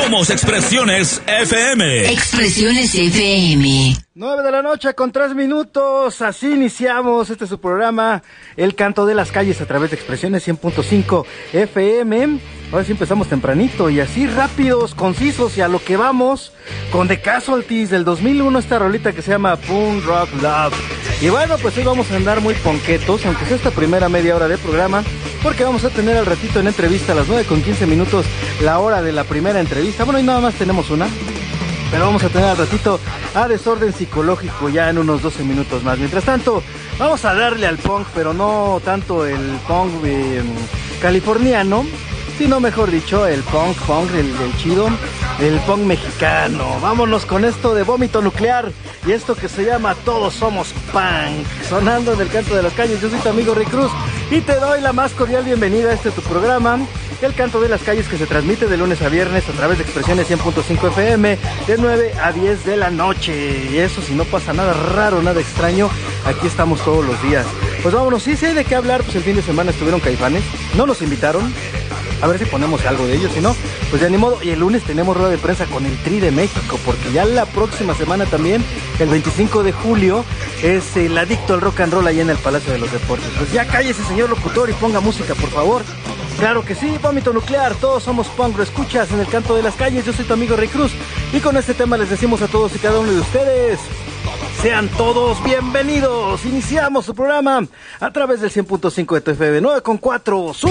Somos Expresiones FM. Expresiones FM. 9 de la noche con 3 minutos, así iniciamos este su programa, El Canto de las Calles a través de Expresiones 100.5 FM. Ahora sí empezamos tempranito y así rápidos, concisos y a lo que vamos, con The Casualties del 2001, esta rolita que se llama Punk Rock Love. Y bueno, pues hoy vamos a andar muy ponquetos, aunque sea esta primera media hora de programa, porque vamos a tener al ratito en entrevista a las 9 con 15 minutos la hora de la primera entrevista. Bueno, y nada más tenemos una, pero vamos a tener al ratito a Desorden Psicológico ya en unos 12 minutos más. Mientras tanto, vamos a darle al punk, pero no tanto el punk californiano, sino mejor dicho, el punk, el chido, el punk mexicano. Vámonos con esto de Vómito Nuclear y esto que se llama Todos Somos Punk, sonando en el Canto de las Calles. Yo soy tu amigo Rick Cruz y te doy la más cordial bienvenida a este tu programa, El Canto de las Calles, que se transmite de lunes a viernes a través de Expresiones 100.5 FM de 9 a 10 de la noche. Y eso, si no pasa nada raro, nada extraño, aquí estamos todos los días. Pues vámonos, sí hay de qué hablar. Pues el fin de semana estuvieron Caifanes, no nos invitaron, a ver si ponemos algo de ellos, si no, pues ya ni modo. Y el lunes tenemos rueda de prensa con el Tri de México, porque ya la próxima semana también, el 25 de julio, es el Adicto al Rock and Roll ahí en el Palacio de los Deportes. Pues ya cállese, señor locutor, y ponga música, por favor. Claro que sí, Vómito Nuclear, Todos Somos Punk, lo escuchas en el Canto de las Calles. Yo soy tu amigo Rick Cruz y con este tema les decimos a todos y cada uno de ustedes: sean todos bienvenidos. Iniciamos su programa a través del 100.5 de tu FM, 9.4.